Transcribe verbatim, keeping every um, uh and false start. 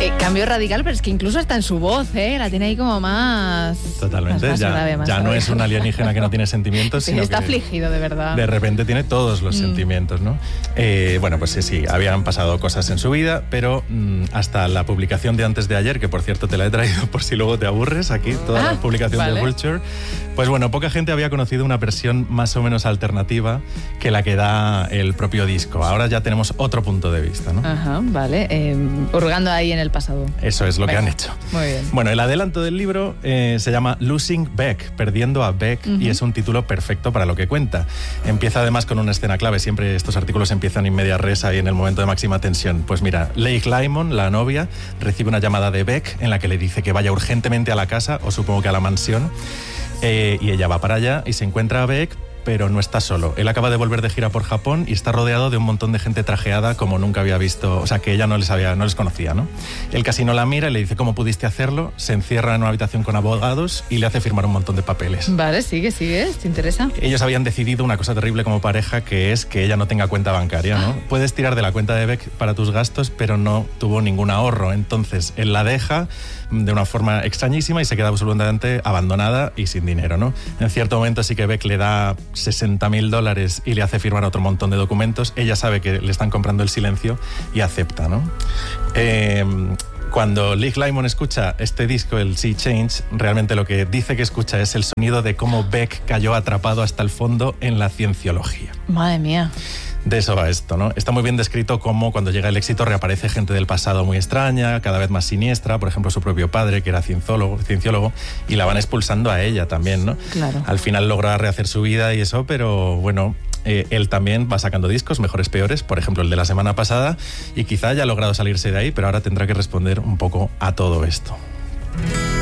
Eh, cambio radical, pero es que incluso hasta en su voz, ¿eh? La tiene ahí como más... Totalmente, más, más ya, grave, más ya no grave. es un alienígena que no tiene sentimientos, Sí, sino está que afligido, de verdad. de repente tiene todos los Mm. sentimientos, ¿no? Eh, bueno, pues sí, sí, habían pasado cosas en su vida, pero mm, hasta la publicación de antes de ayer, que por cierto te la he traído por si luego te aburres, aquí, toda Ah, la publicación vale. de Vulture, pues bueno, poca gente había conocido una versión más o menos alternativa que la que da el propio disco. Ahora ya tenemos otro punto de vista, ¿no? Ajá, vale. Eh, hurgando ahí en el pasado. Eso es lo que Venga. han hecho. Muy bien. Bueno, el adelanto del libro eh, se llama Losing Beck, perdiendo a Beck, Ujú. y es un título perfecto para lo que cuenta. Empieza además con una escena clave, siempre estos artículos empiezan in media res ahí en el momento de máxima tensión. Pues mira, Leigh Lymon, la novia, recibe una llamada de Beck en la que le dice que vaya urgentemente a la casa, o supongo que a la mansión, eh, y ella va para allá y se encuentra a Beck, pero no está solo. Él acaba de volver de gira por Japón y está rodeado de un montón de gente trajeada como nunca había visto, o sea, que ella no les había, no les conocía, ¿no? Él casi no la mira y le dice, ¿cómo pudiste hacerlo? Se encierra en una habitación con abogados y le hace firmar un montón de papeles. Vale, sigue, sigue. ¿Te interesa? Ellos habían decidido una cosa terrible como pareja, que es que ella no tenga cuenta bancaria, ¿no? Puedes tirar de la cuenta de Beck para tus gastos, pero no tuvo ningún ahorro. Entonces, él la deja de una forma extrañísima y se queda absolutamente abandonada y sin dinero, ¿no? En cierto momento sí que Beck le da sesenta mil dólares y le hace firmar otro montón de documentos. Ella sabe que le están comprando el silencio y acepta, ¿no? Eh, Cuando Leigh Lymon escucha este disco, el Sea Change, realmente lo que dice que escucha es el sonido de cómo Beck cayó atrapado hasta el fondo en la cienciología. Madre mía. De eso va esto, ¿no? Está muy bien descrito cómo cuando llega el éxito reaparece gente del pasado muy extraña, cada vez más siniestra, por ejemplo su propio padre, que era cienciólogo, cienciólogo, y la van expulsando a ella también, ¿no? Claro. Al final logra rehacer su vida y eso, pero bueno, eh, él también va sacando discos, mejores, peores, por ejemplo el de la semana pasada, y quizá haya logrado salirse de ahí, pero ahora tendrá que responder un poco a todo esto.